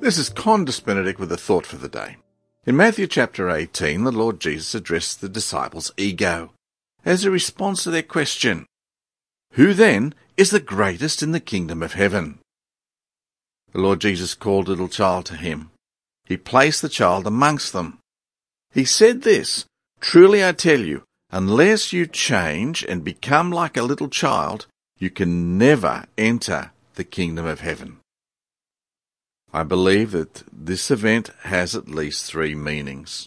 This is Condus Benedict with a thought for the day. In Matthew chapter 18, the Lord Jesus addressed the disciples' ego as a response to their question, "Who then is the greatest in the kingdom of heaven?" The Lord Jesus called a little child to him. He placed the child amongst them. He said this, "Truly I tell you, unless you change and become like a little child, you can never enter the kingdom of heaven." I believe that this event has at least three meanings.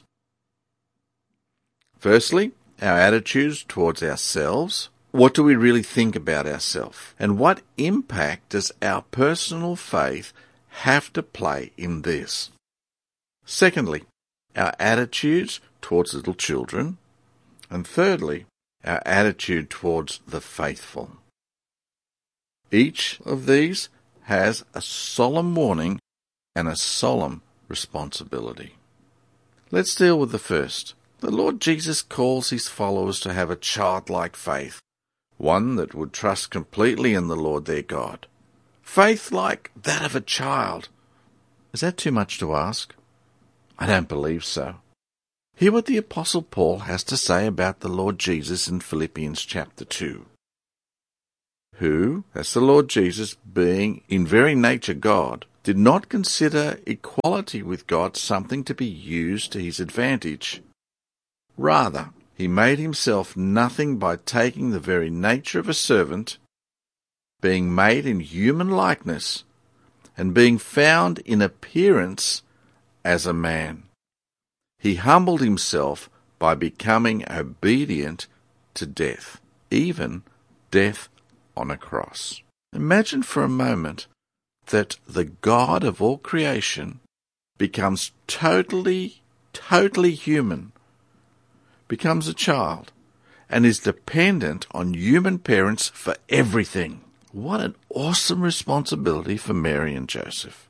Firstly, our attitudes towards ourselves. What do we really think about ourselves? And what impact does our personal faith have to play in this? Secondly, our attitudes towards little children. And thirdly, our attitude towards the faithful. Each of these has a solemn warning and a solemn responsibility. Let's deal with the first. The Lord Jesus calls his followers to have a childlike faith, one that would trust completely in the Lord their God. Faith like that of a child. Is that too much to ask? I don't believe so. Hear what the Apostle Paul has to say about the Lord Jesus in Philippians chapter 2. Who, as the Lord Jesus, being in very nature God, did not consider equality with God something to be used to his advantage. Rather, he made himself nothing by taking the very nature of a servant, being made in human likeness, and being found in appearance as a man. He humbled himself by becoming obedient to death, even death on a cross. Imagine for a moment that the God of all creation becomes totally human, becomes a child, and is dependent on human parents for everything. What an awesome responsibility for Mary and Joseph.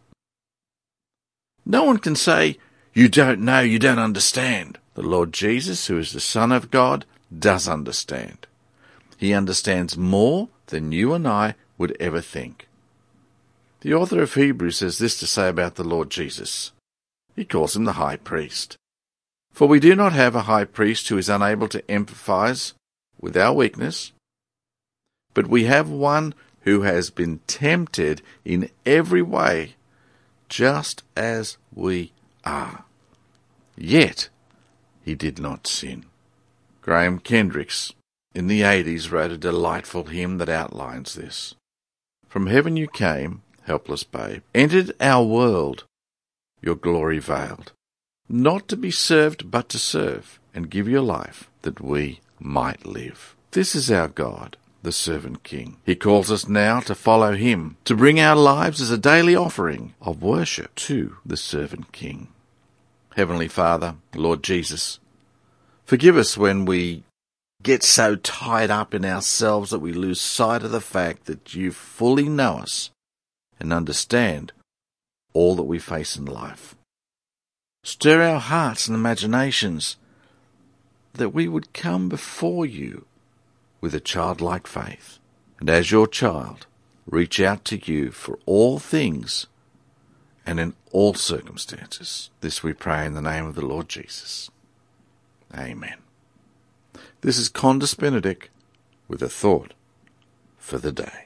No one can say, "You don't know, you don't understand." The Lord Jesus, who is the Son of God, does understand. He understands more than you and I would ever think. The author of Hebrews has this to say about the Lord Jesus. He calls him the high priest. For we do not have a high priest who is unable to empathize with our weakness, but we have one who has been tempted in every way, just as we are. Yet he did not sin. Graham Kendricks in the 80s wrote a delightful hymn that outlines this. From heaven you came, helpless babe, entered our world, your glory veiled, not to be served but to serve, and give your life that we might live. This is our God, the servant King. He calls us now to follow him, to bring our lives as a daily offering of worship to the servant King. Heavenly Father, Lord Jesus, forgive us when we get so tied up in ourselves that we lose sight of the fact that you fully know us and understand all that we face in life. Stir our hearts and imaginations that we would come before you with a childlike faith, and as your child, reach out to you for all things and in all circumstances. This we pray in the name of the Lord Jesus. Amen. This is Condus Benedict with a thought for the day.